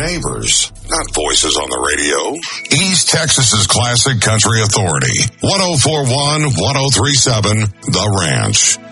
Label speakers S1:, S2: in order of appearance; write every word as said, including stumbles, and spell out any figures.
S1: neighbors, not voices on the radio. East Texas's classic country authority. one oh four point one, one oh three point seven, The Ranch.